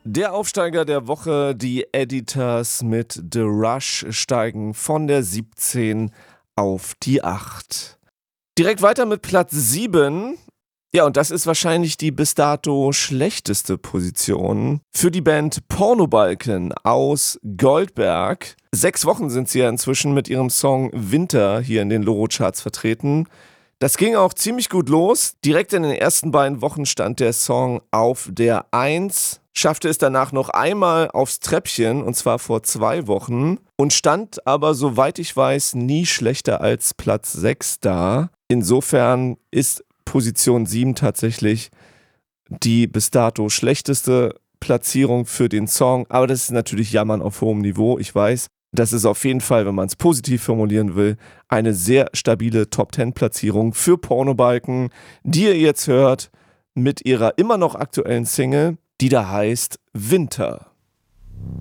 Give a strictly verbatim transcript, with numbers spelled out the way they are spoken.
Der Aufsteiger der Woche, die Editors mit The Rush steigen von der siebzehn auf die acht. Direkt weiter mit Platz sieben. Ja, und das ist wahrscheinlich die bis dato schlechteste Position für die Band Pornobalken aus Goldberg. Sechs Wochen sind sie ja inzwischen mit ihrem Song Winter hier in den Loro-Charts vertreten. Das ging auch ziemlich gut los. Direkt in den ersten beiden Wochen stand der Song auf der eins, schaffte es danach noch einmal aufs Treppchen, und zwar vor zwei Wochen, und stand aber, soweit ich weiß, nie schlechter als Platz sechs da. Insofern ist Position sieben tatsächlich die bis dato schlechteste Platzierung für den Song, aber das ist natürlich Jammern auf hohem Niveau, ich weiß. Das ist auf jeden Fall, wenn man es positiv formulieren will, eine sehr stabile Top-zehn-Platzierung für Pornobalken, die ihr jetzt hört mit ihrer immer noch aktuellen Single, die da heißt Winter.